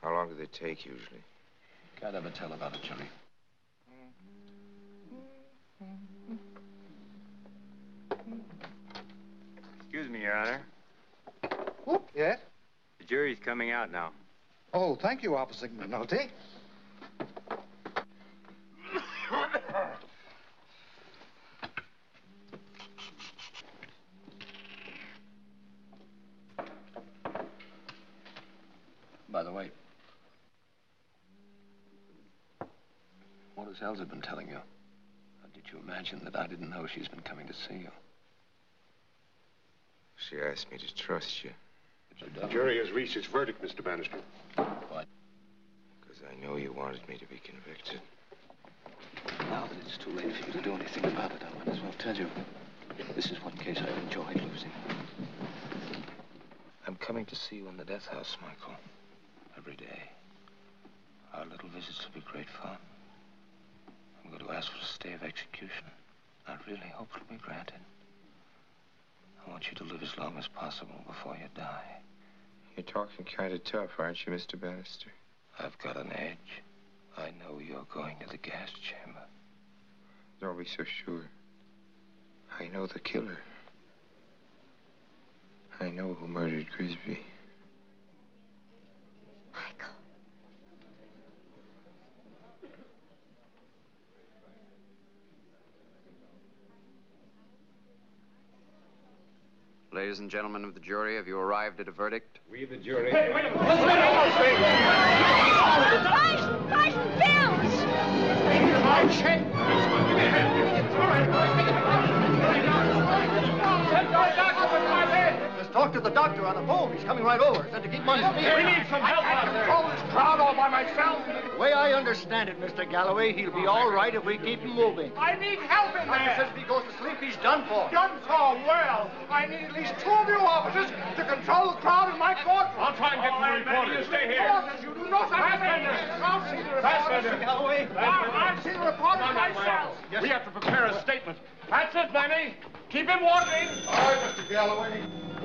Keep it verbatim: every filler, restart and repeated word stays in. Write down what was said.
How long do they take, usually? Can't ever tell about a jury. Excuse me, Your Honor. Whoop, yes? The jury's coming out now. Oh, thank you, Officer McNulty. By the way, what has Elsa been telling you? Or did you imagine that I didn't know she's been coming to see you? She asked me to trust you. The jury has reached its verdict, Mister Bannister. What? Because I know you wanted me to be convicted. Now that it's too late for you to do anything about it, I might as well tell you. This is one case I enjoy losing. I'm coming to see you in the death house, Michael. Every day. Our little visits will be great fun. I'm going to ask for a stay of execution. I really hope it'll be granted. I want you to live as long as possible before you die. You're talking kind of tough, aren't you, Mister Bannister? I've got an edge. I know you're going to the gas chamber. Don't be so sure. I know the killer. I know who murdered Grisby. Michael. Ladies and gentlemen of the jury, have you arrived at a verdict? We, the jury. Hey, wait a minute. What's Tyson! Tyson Films! My check! Let's talk to the doctor on the phone. He's coming right over. Said to keep money. We need some help out there. I can't control this crowd all by myself. The way I understand it, Mister Galloway, he'll be all right if we keep him moving. I need help in Doctor there. says if he goes to sleep, he's done for. Done for? Well, I need at least two of you officers to control the crowd in my courtroom. I'll try and get the reporters. You stay here. Reporters, you do not have to I'll see the reporters. Mister Galloway. I'll see the reporters myself. Yes. We have to prepare a statement. That's it, Manny. Keep him walking. All right, Mister Galloway.